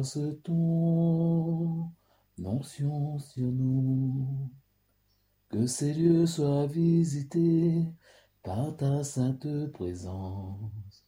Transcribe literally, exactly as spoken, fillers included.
exerce ton onction sur nous. Que ces lieux soient visités par ta sainte présence.